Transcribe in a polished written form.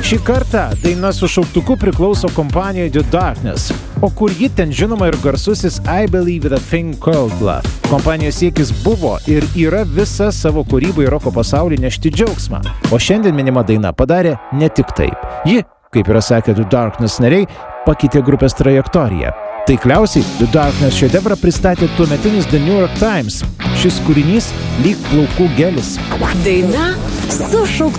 Šį kartą daina su šauktuku priklauso kompanijai The Darkness, o kur ji ten žinoma ir garsusis I Believe in a Thing Called Love. Kompanijos siekis buvo ir yra visa savo kūrybai roko pasaulį nešti džiaugsmą, o šiandien minima daina padarė ne tik taip. Ji, kaip yra sakę The Darkness nariai, pakeitė grupės trajektoriją. Taikliausiai The Darkness šedevrą pristatė tuometinis The New York Times. Šis kūrinys lyg plaukų gelis. Daina su šauktuku.